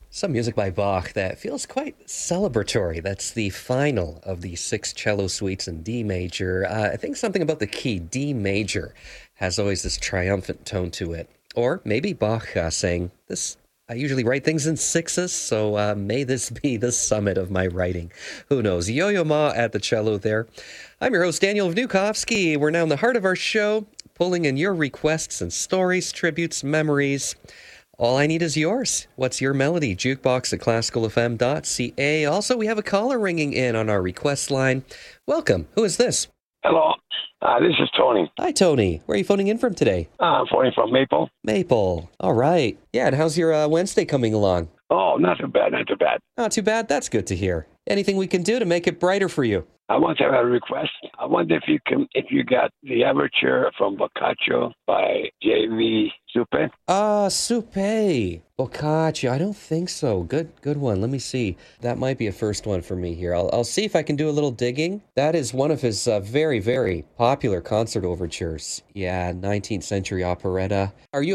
Some music by Bach that feels quite celebratory. That's the final of the six cello suites in D major. I think something about the key D major has always this triumphant tone to it. Or maybe Bach saying, "This I usually write things in sixes, so may this be the summit of my writing." Who knows? Yo-Yo Ma at the cello there. I'm your host, Daniel Vnukovsky. We're now in the heart of our show, pulling in your requests and stories, tributes, memories. All I need is yours. What's your melody? Jukebox at classicalfm.ca. Also, we have a caller ringing in on our request line. Welcome. Who is this? Hello. This is Tony. Hi, Tony. Where are you phoning in from today? I'm phoning from Maple. Maple. All right. Yeah, and how's your Wednesday coming along? Oh, not too bad, not too bad. Not too bad? That's good to hear. Anything we can do to make it brighter for you? I want to have a request. I wonder if you got The Overture from Boccaccio by J.V. Supe. Supe. Boccaccio. I don't think so. Good one. Let me see. That might be a first one for me here. I'll see if I can do a little digging. That is one of his very, very popular concert overtures. Yeah, 19th century operetta. Are you